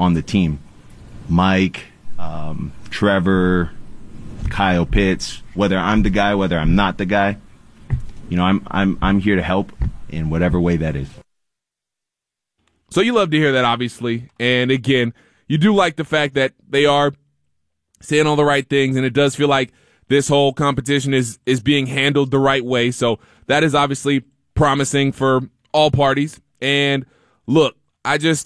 on the team. Mike, Trevor, Kyle Pitts, whether I'm the guy, whether I'm not the guy, I'm here to help in whatever way that is. So you love to hear that, obviously. And again, you do like the fact that they are saying all the right things, and it does feel like this whole competition is being handled the right way. So that is obviously promising for all parties. And look, I'm just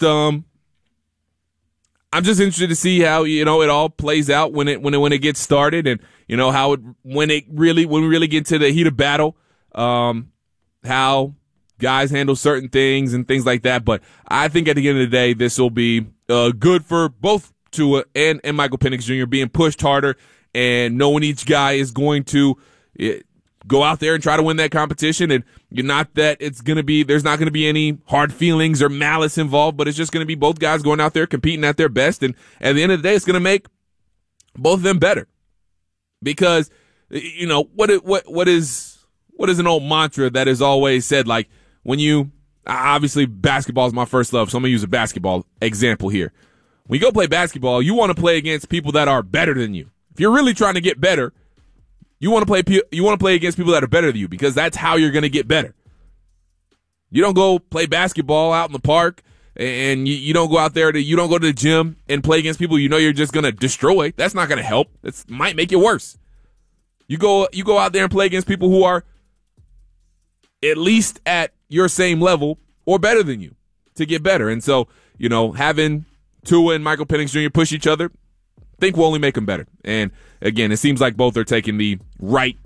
interested to see how, it all plays out when it gets started, and how when we really get to the heat of battle, how guys handle certain things and things like that. But I think at the end of the day, this will be good for both Tua and Michael Penix Jr. being pushed harder and knowing each guy is going to go out there and try to win that competition. And not that there's not going to be any hard feelings or malice involved, but it's just going to be both guys going out there competing at their best. And at the end of the day, it's going to make both of them better. Because, what is an old mantra that is always said, like, obviously basketball is my first love, so I'm going to use a basketball example here. When you go play basketball, you want to play against people that are better than you. If you're really trying to get better, you want to play against people that are better than you, because that's how you're going to get better. You don't go play basketball out in the park, and you don't go out there you don't go to the gym and play against people you're just going to destroy. That's not going to help. It might make it worse. You go out there and play against people who are at least at your same level or better than you to get better. And so, having Tua and Michael Penix Jr. push each other, I think will only make them better. And again, it seems like both are taking the right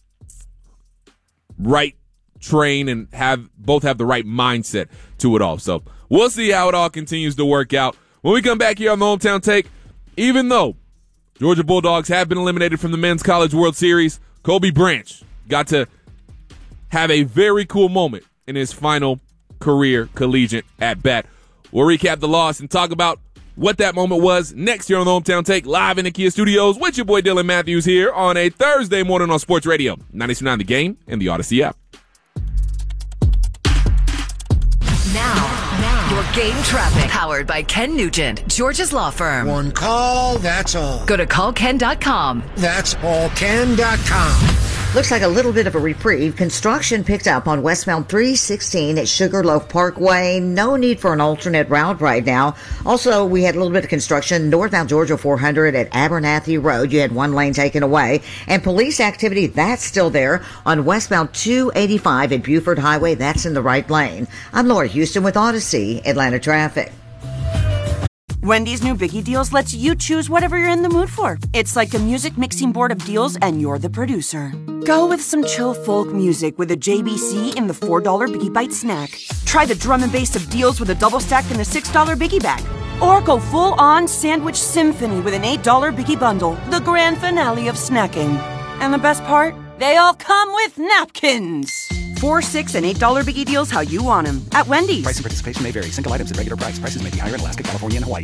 train and both have the right mindset to it all. So we'll see how it all continues to work out. When we come back here on the Hometown Take, even though Georgia Bulldogs have been eliminated from the Men's College World Series, Kobe Branch got to have a very cool moment in his final career collegiate at bat. We'll recap the loss and talk about what that moment was next year on the Hometown Take, live in the Kia Studios with your boy Dylan Matthews here on a Thursday morning on Sports Radio 92.9 The Game and the Odyssey app. Now, your game traffic. Powered by Ken Nugent, Georgia's law firm. One call, that's all. Go to callken.com. That's allken.com. Looks like a little bit of a reprieve. Construction picked up on westbound 316 at Sugarloaf Parkway. No need for an alternate route right now. Also, we had a little bit of construction northbound Georgia 400 at Abernathy Road. You had one lane taken away. And police activity, that's still there on westbound 285 at Buford Highway. That's in the right lane. I'm Laura Houston with Odyssey Atlanta Traffic. Wendy's new Biggie Deals lets you choose whatever you're in the mood for. It's like a music mixing board of deals, and you're the producer. Go with some chill folk music with a JBC in the $4 Biggie Bite snack. Try the drum and bass of deals with a double stack in the $6 Biggie Bag. Or go full-on sandwich symphony with an $8 Biggie Bundle, the grand finale of snacking. And the best part? They all come with napkins. $4, $6, and $8 Biggie Deals how you want them at Wendy's. Price and participation may vary. Single items at regular price. Prices may be higher in Alaska, California, and Hawaii.